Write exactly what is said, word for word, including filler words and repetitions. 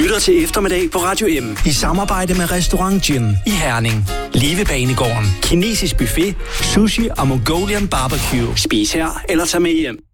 lytter til Eftermiddag på Radio M i samarbejde med Restaurant Gin i Herning. Livebanegården, kinesisk buffet, sushi og Mongolian barbecue. Spis her eller tag med hjem.